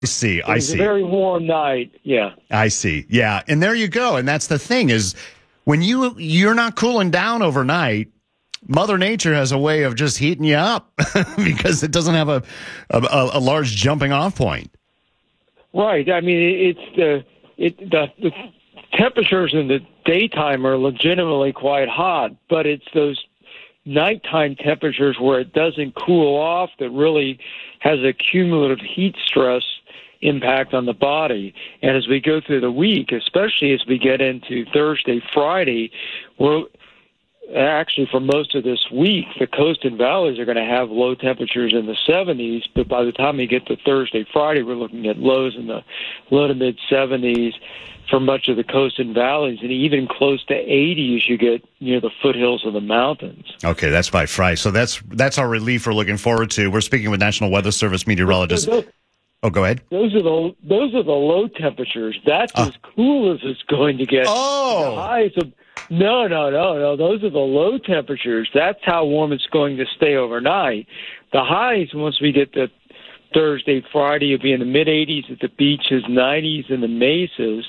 I see. A very warm night. Yeah. I see. Yeah. And there you go. And that's the thing is when you're not cooling down overnight, Mother Nature has a way of just heating you up because it doesn't have a large jumping off point. Right. I mean, the temperatures in the daytime are legitimately quite hot, but it's those nighttime temperatures where it doesn't cool off that really has a cumulative heat stress impact on the body. And as we go through the week, especially as we get into Thursday, Friday, we're actually for most of this week, the coast and valleys are going to have low temperatures in the 70s, but by the time we get to Thursday, Friday, we're looking at lows in the low to mid 70s for much of the coast and valleys, and even close to 80 as you get near the foothills of the mountains. Okay, that's by Friday. So that's our relief we're looking forward to. We're speaking with National Weather Service meteorologist. Oh, go ahead. Those are the low temperatures. That's as cool as it's going to get. Oh, the highs of no. Those are the low temperatures. That's how warm it's going to stay overnight. The highs, once we get to Thursday, Friday, will be in the mid 80s at the beaches, 90s in the mesas,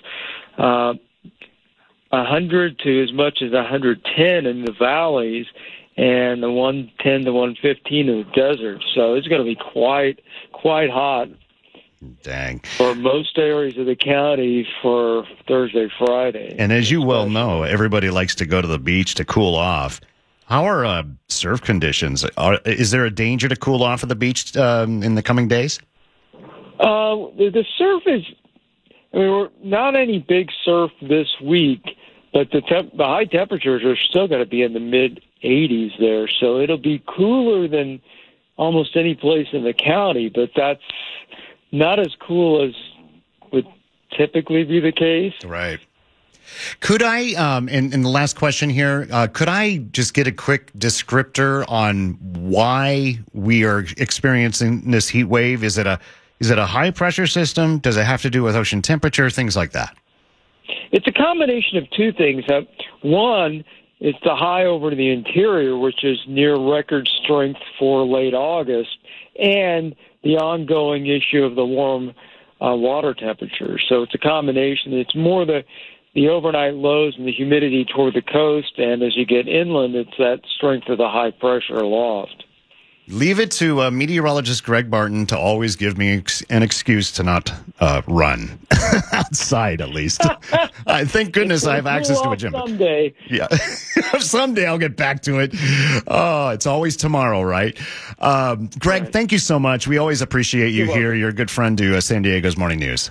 100 to as much as 110 in the valleys, and the 110 to 115 in the desert. So it's going to be quite hot. Dang. For most areas of the county for Thursday, Friday. And as you well know, everybody likes to go to the beach to cool off. How are surf conditions? Is there a danger to cool off at the beach in the coming days? The surf is, we're not any big surf this week, but the high temperatures are still going to be in the mid-80s there, so it'll be cooler than almost any place in the county, but that's not as cool as would typically be the case. Right. Could I, in the last question here, could I just get a quick descriptor on why we are experiencing this heat wave? Is it a high pressure system? Does it have to do with ocean temperature? Things like that. It's a combination of two things. One, it's the high over the interior, which is near record strength for late August, and the ongoing issue of the warm water temperature. So it's a combination. It's more the overnight lows and the humidity toward the coast, and as you get inland, it's that strength of the high pressure aloft. Leave it to meteorologist Greg Barton to always give me an excuse to not run outside, at least. Thank goodness I have access to a gym. Someday. Yeah. Someday I'll get back to it. Oh, it's always tomorrow, right? Greg, thank you so much. We always appreciate you here. You're a good friend to San Diego's Morning News.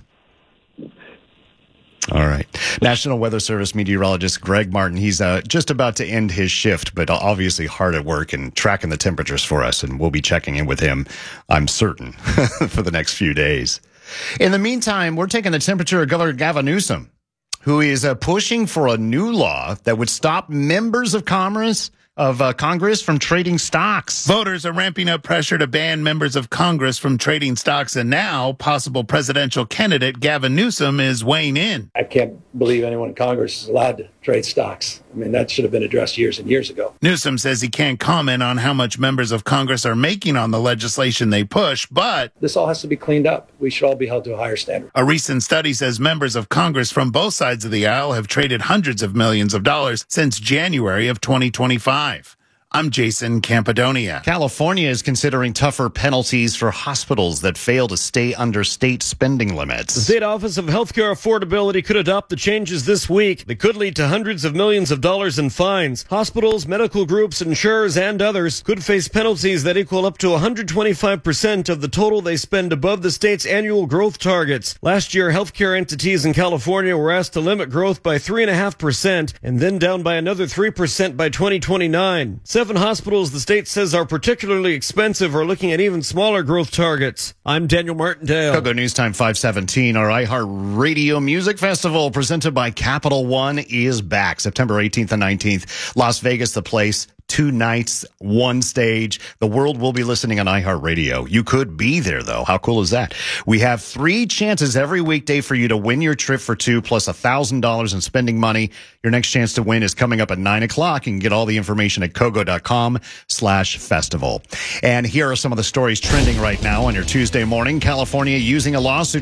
All right. National Weather Service meteorologist Greg Martin. He's just about to end his shift, but obviously hard at work and tracking the temperatures for us. And we'll be checking in with him, I'm certain, for the next few days. In the meantime, we're taking the temperature of Governor Gavin Newsom, who is pushing for a new law that would stop members of Congress from trading stocks. Voters are ramping up pressure to ban members of Congress from trading stocks, and now possible presidential candidate Gavin Newsom is weighing in. I can't believe anyone in Congress is allowed to trade stocks. I mean, that should have been addressed years and years ago. Newsom says he can't comment on how much members of Congress are making on the legislation they push, but this all has to be cleaned up. We should all be held to a higher standard. A recent study says members of Congress from both sides of the aisle have traded hundreds of millions of dollars since January of 2025. I'm Jason Campidonia. California is considering tougher penalties for hospitals that fail to stay under state spending limits. The State Office of Healthcare Affordability could adopt the changes this week. They could lead to hundreds of millions of dollars in fines. Hospitals, medical groups, insurers, and others could face penalties that equal up to 125% of the total they spend above the state's annual growth targets. Last year, healthcare entities in California were asked to limit growth by 3.5% and then down by another 3% by 2029. 7 hospitals the state says are particularly expensive are looking at even smaller growth targets. I'm Daniel Martindale. Chicago News Time 517. Our iHeartRadio Music Festival presented by Capital One is back September 18th and 19th. Las Vegas, the place. 2 nights, 1 stage. The world will be listening on iHeartRadio. You could be there, though. How cool is that? We have 3 chances every weekday for you to win your trip for 2 plus $1,000 in spending money. Your next chance to win is coming up at 9 o'clock. You can get all the information at kogo.com/festival. And here are some of the stories trending right now on your Tuesday morning. California using a lawsuit